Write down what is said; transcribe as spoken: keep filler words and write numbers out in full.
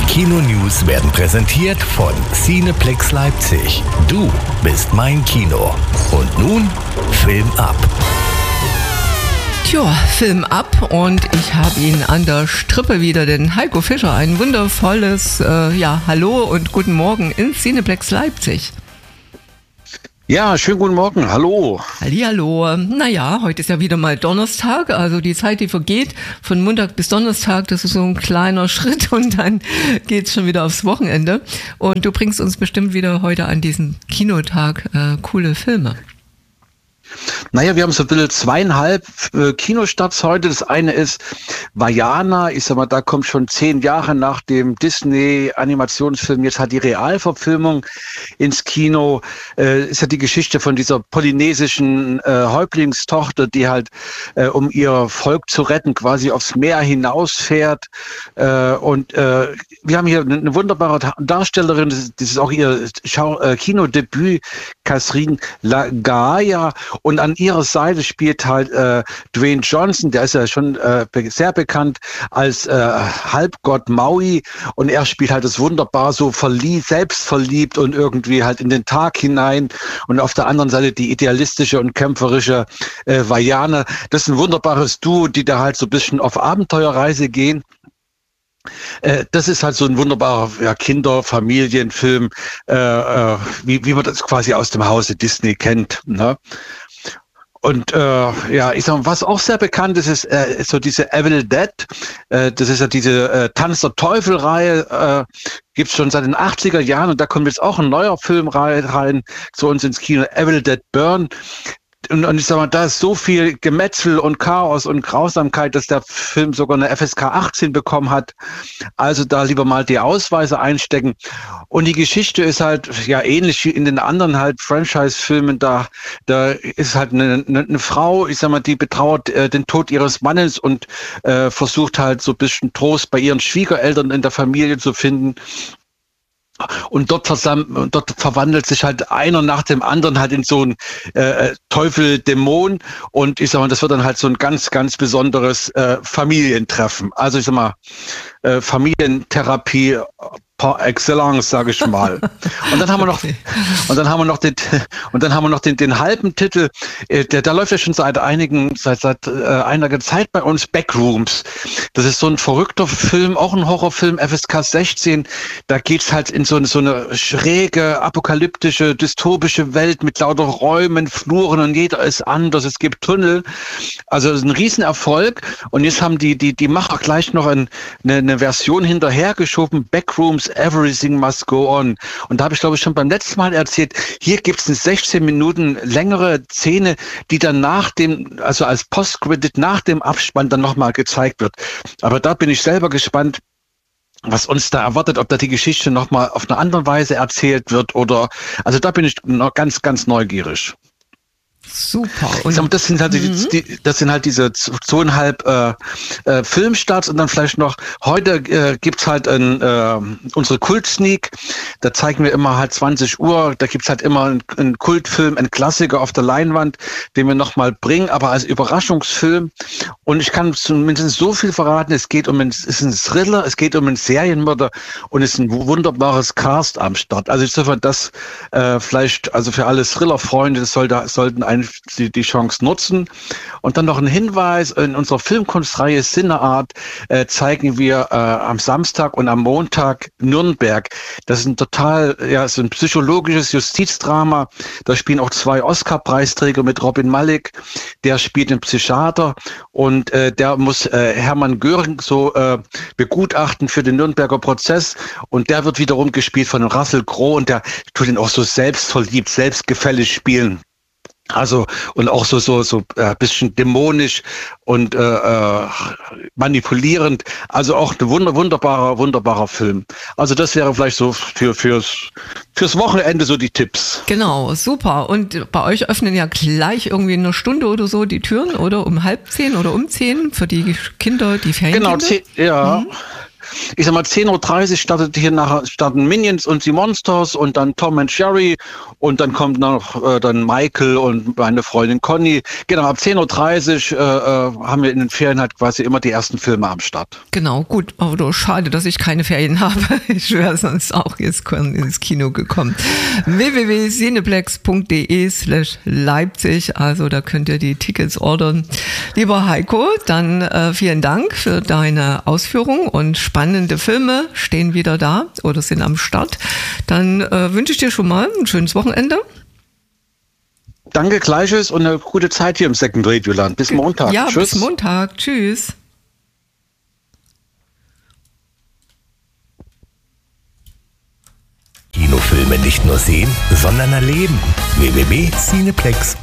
Kino-News werden präsentiert von Cineplex Leipzig. Du bist mein Kino. Und nun Film ab. Tja, Film ab und ich habe ihn an der Strippe wieder, den Heiko Fischer. Ein wundervolles äh, ja, Hallo und guten Morgen in Cineplex Leipzig. Ja, schönen guten Morgen, hallo. Hallihallo. Naja, heute ist ja wieder mal Donnerstag, also die Zeit, die vergeht, von Montag bis Donnerstag, das ist so ein kleiner Schritt und dann geht's schon wieder aufs Wochenende. Und du bringst uns bestimmt wieder heute an diesen Kinotag äh, coole Filme. Naja, wir haben so ein bisschen zweieinhalb äh, Kinostarts heute. Das eine ist Vaiana. Ich sag mal, da kommt schon zehn Jahre nach dem Disney-Animationsfilm jetzt halt die Realverfilmung ins Kino. Äh, ist ja die Geschichte von dieser polynesischen äh, Häuptlingstochter, die halt, äh, um ihr Volk zu retten, quasi aufs Meer hinausfährt. Äh, und äh, wir haben hier eine wunderbare Darstellerin, das ist, das ist auch ihr Schau- äh, Kinodebüt, Catherine Lagaya. Und an ihrer Seite spielt halt äh, Dwayne Johnson, der ist ja schon äh, sehr bekannt als äh, Halbgott Maui, und er spielt halt das wunderbar so verliebt, selbstverliebt und irgendwie halt in den Tag hinein, und auf der anderen Seite die idealistische und kämpferische äh, Vaiana. Das ist ein wunderbares Duo, die da halt so ein bisschen auf Abenteuerreise gehen. Äh, das ist halt so ein wunderbarer ja, Kinder-Familienfilm, äh, äh, wie, wie man das quasi aus dem Hause Disney kennt, ne? Und äh, ja, ich sag mal, was auch sehr bekannt ist, ist, äh, ist so diese Evil Dead. Äh, das ist ja diese äh, Tanz der Teufel-Reihe, äh, gibt's schon seit den achtziger Jahren, und da kommt jetzt auch ein neuer Film rein, rein zu uns ins Kino, Evil Dead Burn. Und, und ich sag mal, da ist so viel Gemetzel und Chaos und Grausamkeit, dass der Film sogar eine F S K achtzehn bekommen hat. Also da lieber mal die Ausweise einstecken. Und die Geschichte ist halt ja ähnlich wie in den anderen halt Franchise-Filmen. Da, da ist halt eine, eine, eine Frau, ich sag mal, die betrauert äh, den Tod ihres Mannes und äh, versucht halt so ein bisschen Trost bei ihren Schwiegereltern in der Familie zu finden. Und dort, versam- dort verwandelt sich halt einer nach dem anderen halt in so ein äh, Teufel-Dämon. Und ich sag mal, das wird dann halt so ein ganz, ganz besonderes äh, Familientreffen. Also ich sag mal, äh, Familientherapie par excellence, sage ich mal. Und dann haben wir noch, und dann haben wir noch den, und dann haben wir noch den, den halben Titel, äh, der, der läuft ja schon seit einigen, seit, seit äh, einiger Zeit bei uns, Backrooms. Das ist so ein verrückter Film, auch ein Horrorfilm, F S K sechzehn. Da geht's halt in so eine, so eine schräge, apokalyptische, dystopische Welt mit lauter Räumen, Fluren, und jeder ist anders. Es gibt Tunnel. Also das ist ein Riesenerfolg. Und jetzt haben die, die, die Macher gleich noch ein, eine, eine Version hinterhergeschoben, Backrooms, Everything Must Go On. Und da habe ich, glaube ich, schon beim letzten Mal erzählt, hier gibt es eine sechzehn Minuten längere Szene, die dann nach dem, also als Post-Credit nach dem Abspann dann nochmal gezeigt wird. Aber da bin ich selber gespannt, was uns da erwartet, ob da die Geschichte nochmal auf eine andere Weise erzählt wird oder, also da bin ich noch ganz, ganz neugierig. Super. Und Sag mal, das sind halt mhm. die, das sind halt diese zweieinhalb äh, äh, Filmstarts, und dann vielleicht noch heute äh, gibt's halt ein, äh, unsere Kult-Sneak. Da zeigen wir immer halt zwanzig Uhr. Da gibt's halt immer einen, einen Kultfilm, einen Klassiker auf der Leinwand, den wir nochmal bringen, aber als Überraschungsfilm. Und ich kann zumindest so viel verraten: Es geht um einen, es ist ein Thriller, es geht um einen Serienmörder, und es ist ein wunderbares Cast am Start. Also ich sage, das äh, vielleicht, also für alle Thriller-Freunde, das soll da sollten ein Die, die Chance nutzen. Und dann noch ein Hinweis: In unserer Filmkunstreihe Cineart äh, zeigen wir äh, am Samstag und am Montag Nürnberg. Das ist ein total, ja, so ein psychologisches Justizdrama. Da spielen auch zwei Oscar-Preisträger mit. Robin Malek, der spielt den Psychiater, und äh, der muss äh, Hermann Göring so äh, begutachten für den Nürnberger Prozess, und der wird wiederum gespielt von Russell Crowe, und der tut ihn auch so selbstverliebt, selbstgefällig spielen. Also, und auch so so so ein äh, bisschen dämonisch und äh, äh, manipulierend. Also auch ein wunder, wunderbarer wunderbarer Film. Also das wäre vielleicht so für fürs fürs Wochenende so die Tipps. Genau, super. Und bei euch öffnen ja gleich irgendwie in einer Stunde oder so die Türen, oder um halb zehn oder um zehn für die Kinder, die Ferienkinder? Genau, zehn, ja. Mhm. ich sag mal, zehn Uhr dreißig startet hier nachher, starten Minions und die Monsters und dann Tom and Jerry und dann kommt noch äh, dann Michael und meine Freundin Conny. Genau, ab zehn Uhr dreißig äh, haben wir in den Ferien halt quasi immer die ersten Filme am Start. Genau, gut, aber schade, dass ich keine Ferien habe. Ich wäre sonst auch jetzt ins Kino gekommen. w w w punkt cineplex punkt de slash Leipzig, also da könnt ihr die Tickets ordern. Lieber Heiko, dann äh, vielen Dank für deine Ausführung und spannende Filme stehen wieder da oder sind am Start. Dann äh, wünsche ich dir schon mal ein schönes Wochenende. Danke, Gleiches und eine gute Zeit hier im Second Radio-Land. Bis Montag. Ja, Tschüss. bis Montag. Tschüss. Kinofilme nicht nur sehen, sondern erleben. w w w punkt cineplex